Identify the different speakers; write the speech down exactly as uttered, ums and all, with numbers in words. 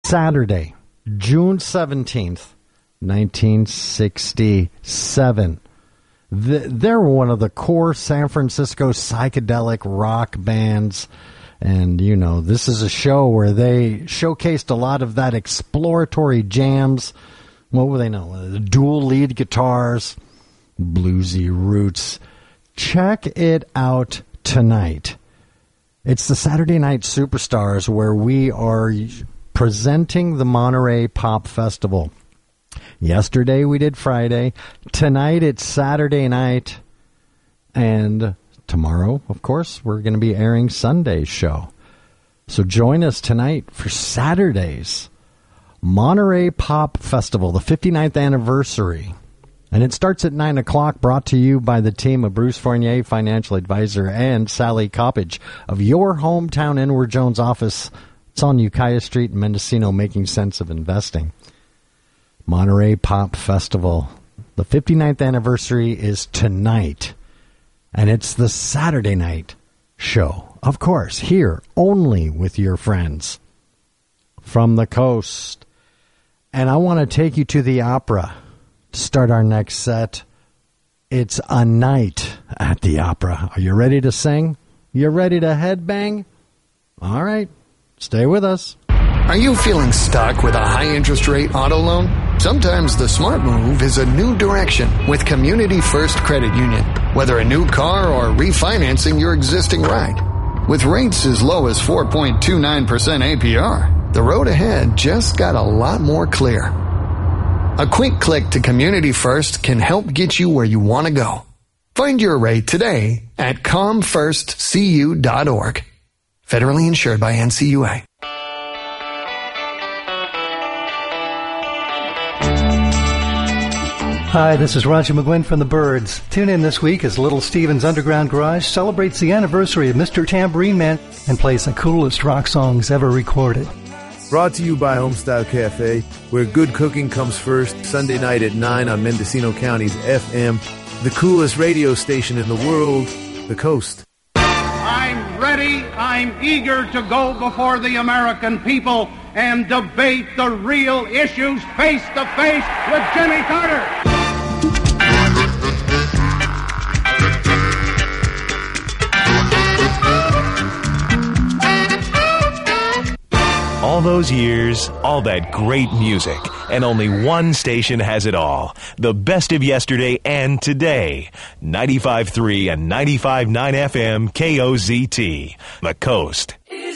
Speaker 1: Saturday, June seventeenth, nineteen sixty-seven. The, they're one of the core San Francisco psychedelic rock bands. And, you know, this is a show where they showcased a lot of that exploratory jams. What were they know? The dual lead guitars, bluesy roots. Check it out tonight. It's the Saturday Night Superstars, where we are presenting the Monterey Pop Festival. Yesterday we did Friday. Tonight it's Saturday night. And tomorrow, of course, we're going to be airing Sunday's show. So join us tonight for Saturday's Monterey Pop Festival, the fifty-ninth anniversary. And it starts at nine o'clock, brought to you by the team of Bruce Fournier, financial advisor, and Sally Coppage of your hometown Edward Jones office. It's on Ukiah Street in Mendocino, making sense of investing. Monterey Pop Festival. The fifty-ninth anniversary is tonight. And it's the Saturday night show. Of course, here, only with your friends from the coast. And I want to take you to the opera to start our next set. It's a night at the opera. Are you ready to sing? You ready to headbang? All right, stay with us.
Speaker 2: Are you feeling stuck with a high interest rate auto loan? Sometimes the smart move is a new direction with Community First Credit Union. Whether a new car or refinancing your existing ride. With rates as low as four point two nine percent A P R, the road ahead just got a lot more clear. A quick click to Community First can help get you where you want to go. Find your rate today at com first c u dot org. Federally insured by N C U A.
Speaker 3: Hi, this is Roger McGuinn from the Byrds. Tune in this week as Little Steven's Underground Garage celebrates the anniversary of Mister Tambourine Man and plays the coolest rock songs ever recorded.
Speaker 4: Brought to you by Homestyle Cafe, where good cooking comes first, Sunday night at nine on Mendocino County's F M, the coolest radio station in the world, The Coast.
Speaker 5: I'm ready, I'm eager to go before the American people and debate the real issues face to face with Jimmy Carter.
Speaker 6: All those years, all that great music, and only one station has it all. The best of yesterday and today. ninety-five point three and ninety-five point nine F M K O Z T. The Coast.